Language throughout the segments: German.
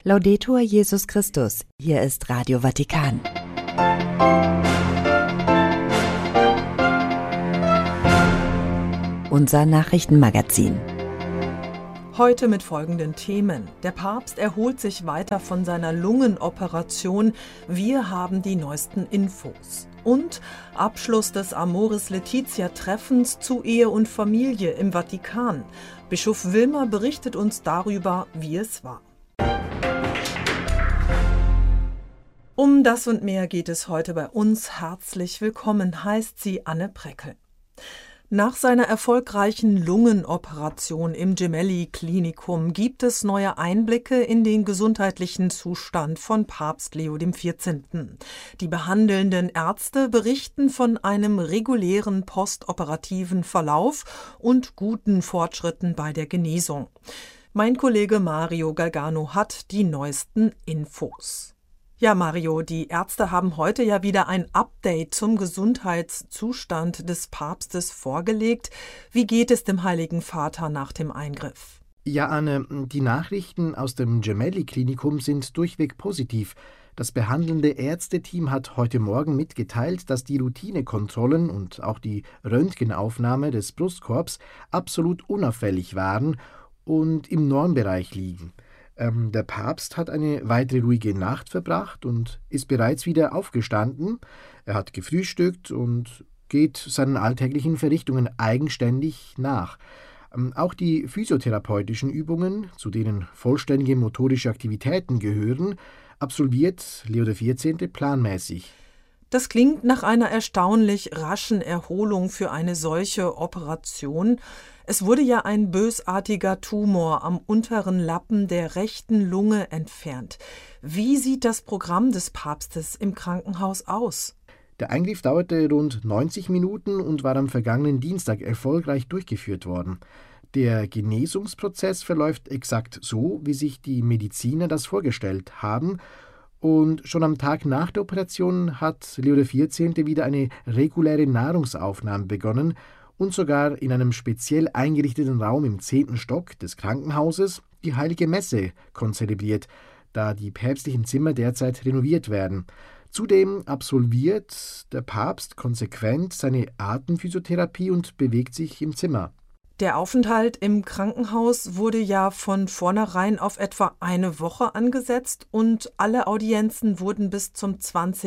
Laudetur Jesus Christus, hier ist Radio Vatikan. Unser Nachrichtenmagazin. Heute mit folgenden Themen. Der Papst erholt sich weiter von seiner Lungenoperation. Wir haben die neuesten Infos. Und Abschluss des Amoris Laetitia-Treffens zu Ehe und Familie im Vatikan. Bischof Wilmer berichtet uns darüber, wie es war. Um das und mehr geht es heute bei uns. Herzlich willkommen, heißt sie Anne Preckel. Nach seiner erfolgreichen Lungenoperation im Gemelli-Klinikum gibt es neue Einblicke in den gesundheitlichen Zustand von Papst Leo XIV. Die behandelnden Ärzte berichten von einem regulären postoperativen Verlauf und guten Fortschritten bei der Genesung. Mein Kollege Mario Galgano hat die neuesten Infos. Ja, Mario, die Ärzte haben heute ja wieder ein Update zum Gesundheitszustand des Papstes vorgelegt. Wie geht es dem Heiligen Vater nach dem Eingriff? Ja, Anne, die Nachrichten aus dem Gemelli-Klinikum sind durchweg positiv. Das behandelnde Ärzteteam hat heute Morgen mitgeteilt, dass die Routinekontrollen und auch die Röntgenaufnahme des Brustkorbs absolut unauffällig waren und im Normbereich liegen. Der Papst hat eine weitere ruhige Nacht verbracht und ist bereits wieder aufgestanden. Er hat gefrühstückt und geht seinen alltäglichen Verrichtungen eigenständig nach. Auch die physiotherapeutischen Übungen, zu denen vollständige motorische Aktivitäten gehören, absolviert Leo XIV. Planmäßig. Das klingt nach einer erstaunlich raschen Erholung für eine solche Operation. Es wurde ja ein bösartiger Tumor am unteren Lappen der rechten Lunge entfernt. Wie sieht das Programm des Papstes im Krankenhaus aus? Der Eingriff dauerte rund 90 Minuten und war am vergangenen Dienstag erfolgreich durchgeführt worden. Der Genesungsprozess verläuft exakt so, wie sich die Mediziner das vorgestellt haben. Und schon am Tag nach der Operation hat Leo XIV. Wieder eine reguläre Nahrungsaufnahme begonnen und sogar in einem speziell eingerichteten Raum im 10. Stock des Krankenhauses die Heilige Messe konzelebriert, da die päpstlichen Zimmer derzeit renoviert werden. Zudem absolviert der Papst konsequent seine Atemphysiotherapie und bewegt sich im Zimmer. Der Aufenthalt im Krankenhaus wurde ja von vornherein auf etwa eine Woche angesetzt und alle Audienzen wurden bis zum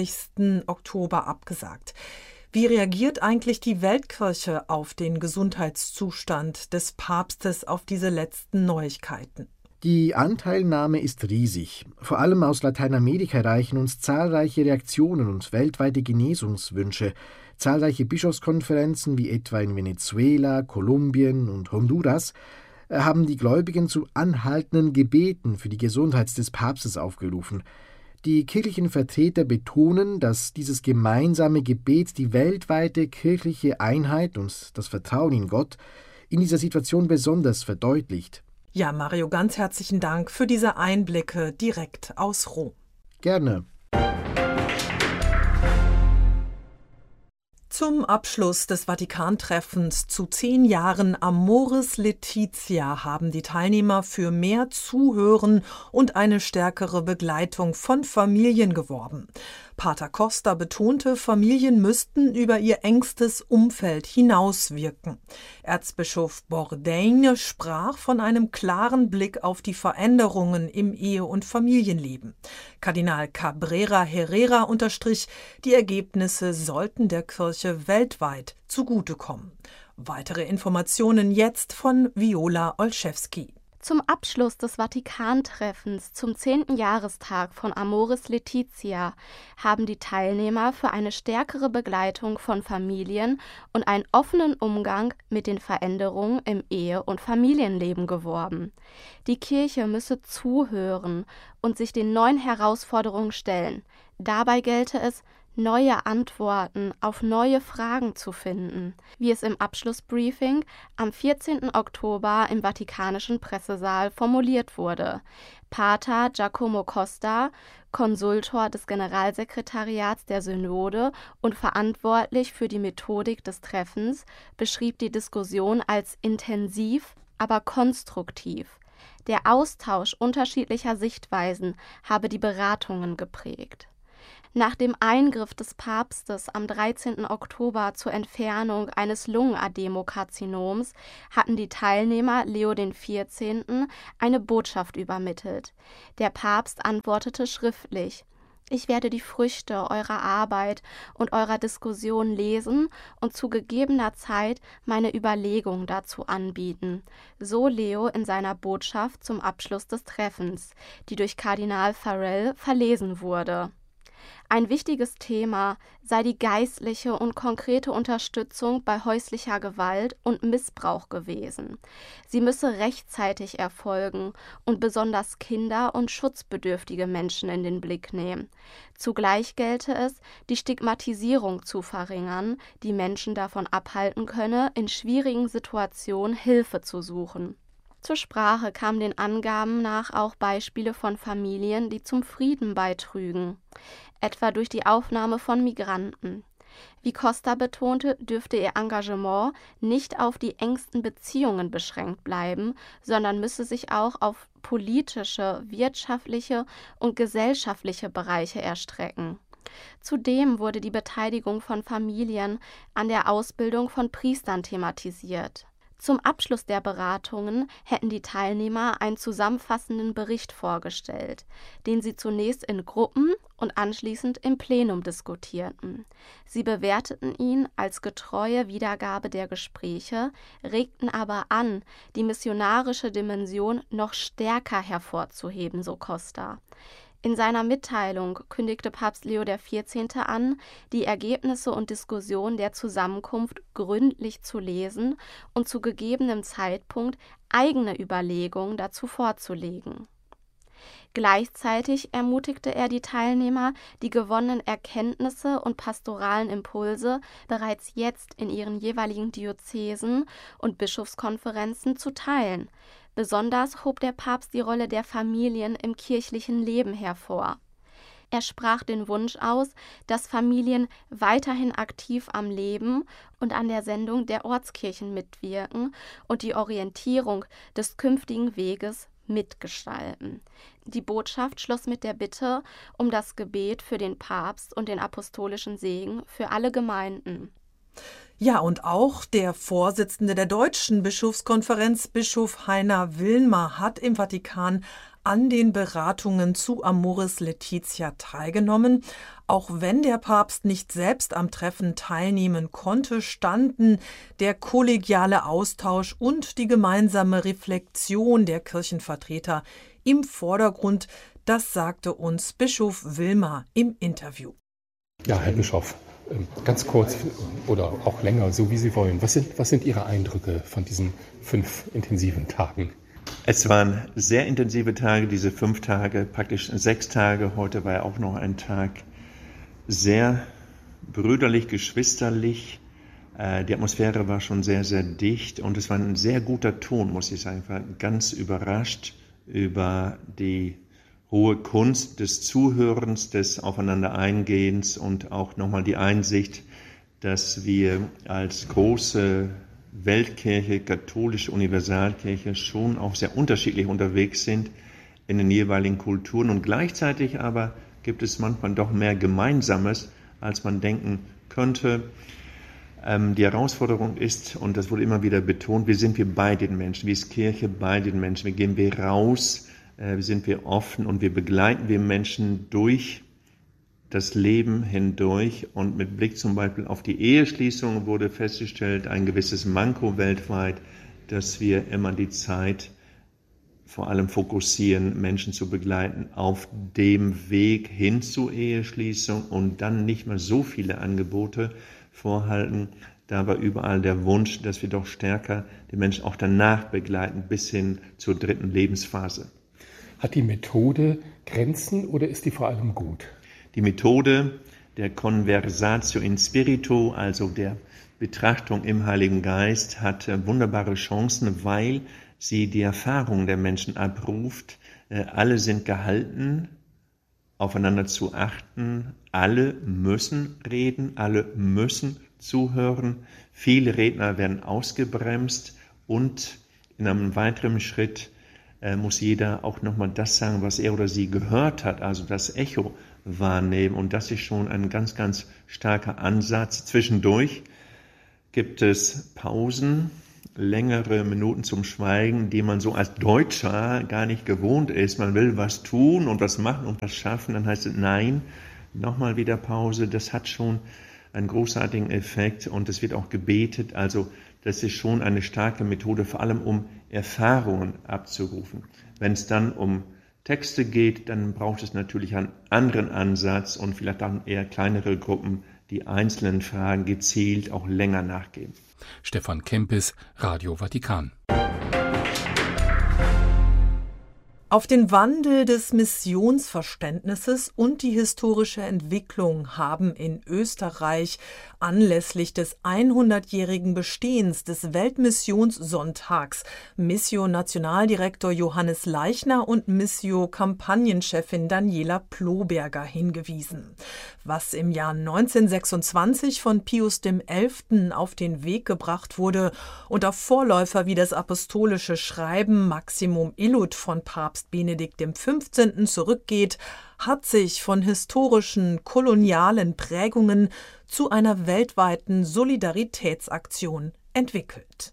20. Oktober abgesagt. Wie reagiert eigentlich die Weltkirche auf den Gesundheitszustand des Papstes, auf diese letzten Neuigkeiten? Die Anteilnahme ist riesig. Vor allem aus Lateinamerika erreichen uns zahlreiche Reaktionen und weltweite Genesungswünsche. Zahlreiche Bischofskonferenzen, wie etwa in Venezuela, Kolumbien und Honduras, haben die Gläubigen zu anhaltenden Gebeten für die Gesundheit des Papstes aufgerufen. Die kirchlichen Vertreter betonen, dass dieses gemeinsame Gebet die weltweite kirchliche Einheit und das Vertrauen in Gott in dieser Situation besonders verdeutlicht. Ja, Mario, ganz herzlichen Dank für diese Einblicke direkt aus Rom. Gerne. Zum Abschluss des Vatikan-Treffens zu 10 Jahren Amoris Laetitia haben die Teilnehmer für mehr Zuhören und eine stärkere Begleitung von Familien geworben. Pater Costa betonte, Familien müssten über ihr engstes Umfeld hinauswirken. Erzbischof Bourdain sprach von einem klaren Blick auf die Veränderungen im Ehe- und Familienleben. Kardinal Cabrera Herrera unterstrich, die Ergebnisse sollten der Kirche weltweit zugutekommen. Weitere Informationen jetzt von Viola Olszewski. Zum Abschluss des Vatikan-Treffens zum 10. Jahrestag von Amoris Laetitia haben die Teilnehmer für eine stärkere Begleitung von Familien und einen offenen Umgang mit den Veränderungen im Ehe- und Familienleben geworben. Die Kirche müsse zuhören und sich den neuen Herausforderungen stellen. Dabei gelte es, neue Antworten auf neue Fragen zu finden, wie es im Abschlussbriefing am 14. Oktober im Vatikanischen Pressesaal formuliert wurde. Pater Giacomo Costa, Konsultor des Generalsekretariats der Synode und verantwortlich für die Methodik des Treffens, beschrieb die Diskussion als intensiv, aber konstruktiv. Der Austausch unterschiedlicher Sichtweisen habe die Beratungen geprägt. Nach dem Eingriff des Papstes am 13. Oktober zur Entfernung eines Lungenadenokarzinoms hatten die Teilnehmer Leo XIV. Eine Botschaft übermittelt. Der Papst antwortete schriftlich: Ich werde die Früchte eurer Arbeit und eurer Diskussion lesen und zu gegebener Zeit meine Überlegungen dazu anbieten, so Leo in seiner Botschaft zum Abschluss des Treffens, die durch Kardinal Farrell verlesen wurde. Ein wichtiges Thema sei die geistliche und konkrete Unterstützung bei häuslicher Gewalt und Missbrauch gewesen. Sie müsse rechtzeitig erfolgen und besonders Kinder und schutzbedürftige Menschen in den Blick nehmen. Zugleich gelte es, die Stigmatisierung zu verringern, die Menschen davon abhalten könne, in schwierigen Situationen Hilfe zu suchen. Zur Sprache kamen den Angaben nach auch Beispiele von Familien, die zum Frieden beitrügen, etwa durch die Aufnahme von Migranten. Wie Costa betonte, dürfte ihr Engagement nicht auf die engsten Beziehungen beschränkt bleiben, sondern müsse sich auch auf politische, wirtschaftliche und gesellschaftliche Bereiche erstrecken. Zudem wurde die Beteiligung von Familien an der Ausbildung von Priestern thematisiert. Zum Abschluss der Beratungen hätten die Teilnehmer einen zusammenfassenden Bericht vorgestellt, den sie zunächst in Gruppen und anschließend im Plenum diskutierten. Sie bewerteten ihn als getreue Wiedergabe der Gespräche, regten aber an, die missionarische Dimension noch stärker hervorzuheben, so Costa. In seiner Mitteilung kündigte Papst Leo XIV. An, die Ergebnisse und Diskussionen der Zusammenkunft gründlich zu lesen und zu gegebenem Zeitpunkt eigene Überlegungen dazu vorzulegen. Gleichzeitig ermutigte er die Teilnehmer, die gewonnenen Erkenntnisse und pastoralen Impulse bereits jetzt in ihren jeweiligen Diözesen und Bischofskonferenzen zu teilen. Besonders hob der Papst die Rolle der Familien im kirchlichen Leben hervor. Er sprach den Wunsch aus, dass Familien weiterhin aktiv am Leben und an der Sendung der Ortskirchen mitwirken und die Orientierung des künftigen Weges mitgestalten. Die Botschaft schloss mit der Bitte um das Gebet für den Papst und den apostolischen Segen für alle Gemeinden. Ja, und auch der Vorsitzende der Deutschen Bischofskonferenz, Bischof Heiner Wilmer, hat im Vatikan an den Beratungen zu Amoris Laetitia teilgenommen. Auch wenn der Papst nicht selbst am Treffen teilnehmen konnte, standen der kollegiale Austausch und die gemeinsame Reflexion der Kirchenvertreter im Vordergrund. Das sagte uns Bischof Wilmer im Interview. Ja, Herr Bischof, ganz kurz oder auch länger, so wie Sie wollen. Was sind Ihre Eindrücke von diesen 5 intensiven Tagen? Es waren sehr intensive Tage, diese 5 Tage, praktisch 6 Tage. Heute war ja auch noch ein Tag. Sehr brüderlich, geschwisterlich. Die Atmosphäre war schon sehr, sehr dicht und es war ein sehr guter Ton, muss ich sagen. Ich war ganz überrascht über die hohe Kunst des Zuhörens, des Aufeinander-Eingehens und auch nochmal die Einsicht, dass wir als große Weltkirche, katholische Universalkirche schon auch sehr unterschiedlich unterwegs sind in den jeweiligen Kulturen und gleichzeitig aber gibt es manchmal doch mehr Gemeinsames, als man denken könnte. Die Herausforderung ist, und das wurde immer wieder betont, wir bei den Menschen, wir als Kirche bei den Menschen, wir gehen raus, sind wir offen und wir begleiten wir Menschen durch das Leben hindurch und mit Blick zum Beispiel auf die Eheschließung wurde festgestellt, ein gewisses Manko weltweit, dass wir immer die Zeit vor allem fokussieren, Menschen zu begleiten auf dem Weg hin zur Eheschließung und dann nicht mehr so viele Angebote vorhalten. Da war überall der Wunsch, dass wir doch stärker die Menschen auch danach begleiten, bis hin zur 3. Lebensphase. Hat die Methode Grenzen oder ist die vor allem gut? Die Methode der Conversatio in Spiritu, also der Betrachtung im Heiligen Geist, hat wunderbare Chancen, weil sie die Erfahrung der Menschen abruft. Alle sind gehalten, aufeinander zu achten. Alle müssen reden, alle müssen zuhören. Viele Redner werden ausgebremst und in einem weiteren Schritt muss jeder auch nochmal das sagen, was er oder sie gehört hat, also das Echo wahrnehmen. Und das ist schon ein ganz, ganz starker Ansatz. Zwischendurch gibt es Pausen, längere Minuten zum Schweigen, die man so als Deutscher gar nicht gewohnt ist. Man will was tun und was machen und was schaffen, dann heißt es nein, nochmal wieder Pause. Das hat schon einen großartigen Effekt und es wird auch gebetet. Also das ist schon eine starke Methode, vor allem um Erfahrungen abzurufen. Wenn es dann um Texte geht, dann braucht es natürlich einen anderen Ansatz und vielleicht dann eher kleinere Gruppen, die einzelnen Fragen gezielt auch länger nachgehen. Stefan Kempis, Radio Vatikan. Auf den Wandel des Missionsverständnisses und die historische Entwicklung haben in Österreich anlässlich des 100-jährigen Bestehens des Weltmissionssonntags Missio-Nationaldirektor Johannes Leichner und Missio-Kampagnenchefin Daniela Ploberger hingewiesen. Was im Jahr 1926 von Pius XI. Auf den Weg gebracht wurde und auf Vorläufer wie das apostolische Schreiben Maximum Illud von Papst Benedikt XV. Zurückgeht, hat sich von historischen, kolonialen Prägungen zu einer weltweiten Solidaritätsaktion entwickelt.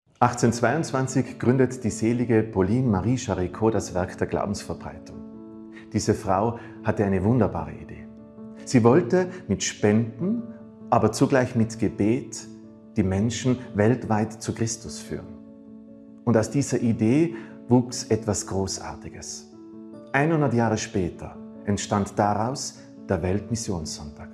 1822 gründet die selige Pauline Marie Jaricot das Werk der Glaubensverbreitung. Diese Frau hatte eine wunderbare Idee. Sie wollte mit Spenden, aber zugleich mit Gebet die Menschen weltweit zu Christus führen. Und aus dieser Idee wuchs etwas Großartiges. 100 Jahre später entstand daraus der Weltmissionssonntag.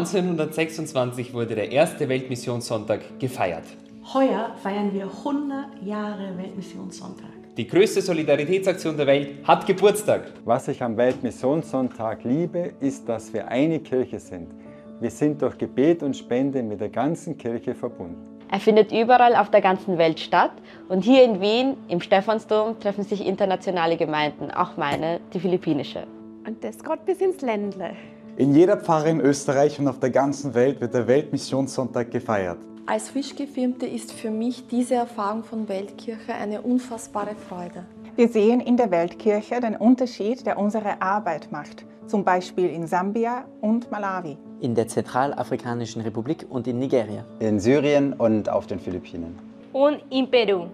1926 wurde der erste Weltmissionssonntag gefeiert. Heuer feiern wir 100 Jahre Weltmissionssonntag. Die größte Solidaritätsaktion der Welt hat Geburtstag. Was ich am Weltmissionssonntag liebe, ist, dass wir eine Kirche sind. Wir sind durch Gebet und Spende mit der ganzen Kirche verbunden. Er findet überall auf der ganzen Welt statt und hier in Wien, im Stephansdom, treffen sich internationale Gemeinden, auch meine, die philippinische. Und das geht bis ins Ländle. In jeder Pfarre in Österreich und auf der ganzen Welt wird der Weltmissionssonntag gefeiert. Als frisch Gefirmte ist für mich diese Erfahrung von Weltkirche eine unfassbare Freude. Wir sehen in der Weltkirche den Unterschied, der unsere Arbeit macht, zum Beispiel in Sambia und Malawi. In der Zentralafrikanischen Republik und in Nigeria. In Syrien und auf den Philippinen. Und in Peru.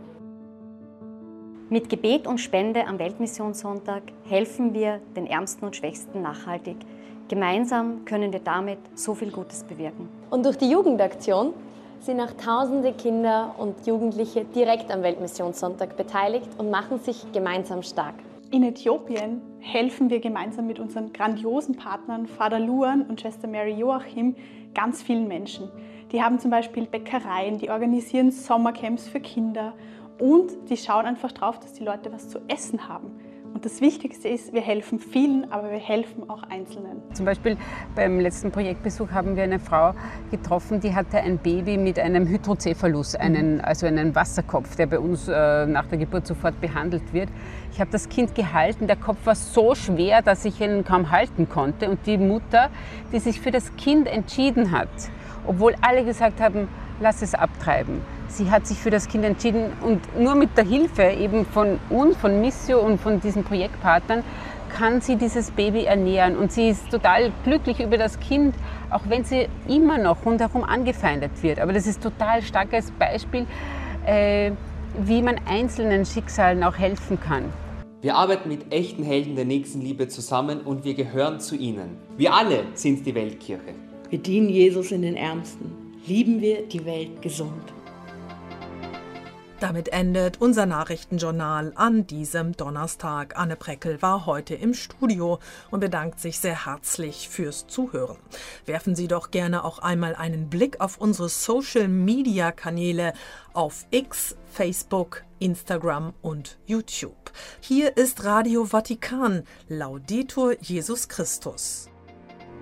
Mit Gebet und Spende am Weltmissionssonntag helfen wir den Ärmsten und Schwächsten nachhaltig. Gemeinsam können wir damit so viel Gutes bewirken. Und durch die Jugendaktion sind auch tausende Kinder und Jugendliche direkt am Weltmissionssonntag beteiligt und machen sich gemeinsam stark. In Äthiopien helfen wir gemeinsam mit unseren grandiosen Partnern Vater Luan und Schwester Mary Joachim ganz vielen Menschen. Die haben zum Beispiel Bäckereien, die organisieren Sommercamps für Kinder und die schauen einfach drauf, dass die Leute was zu essen haben. Und das Wichtigste ist, wir helfen vielen, aber wir helfen auch Einzelnen. Zum Beispiel beim letzten Projektbesuch haben wir eine Frau getroffen, die hatte ein Baby mit einem Hydrocephalus, also einen Wasserkopf, der bei uns nach der Geburt sofort behandelt wird. Ich habe das Kind gehalten, der Kopf war so schwer, dass ich ihn kaum halten konnte. Und die Mutter, die sich für das Kind entschieden hat, obwohl alle gesagt haben, lass es abtreiben. Sie hat sich für das Kind entschieden und nur mit der Hilfe eben von uns, von Missio und von diesen Projektpartnern kann sie dieses Baby ernähren. Und sie ist total glücklich über das Kind, auch wenn sie immer noch rundherum angefeindet wird. Aber das ist ein total starkes Beispiel, wie man einzelnen Schicksalen auch helfen kann. Wir arbeiten mit echten Helden der Nächstenliebe zusammen und wir gehören zu ihnen. Wir alle sind die Weltkirche. Wir dienen Jesus in den Ärmsten. Lieben wir die Welt gesund. Damit endet unser Nachrichtenjournal an diesem Donnerstag. Anne Preckel war heute im Studio und bedankt sich sehr herzlich fürs Zuhören. Werfen Sie doch gerne auch einmal einen Blick auf unsere Social-Media-Kanäle auf X, Facebook, Instagram und YouTube. Hier ist Radio Vatikan. Laudetur Jesus Christus.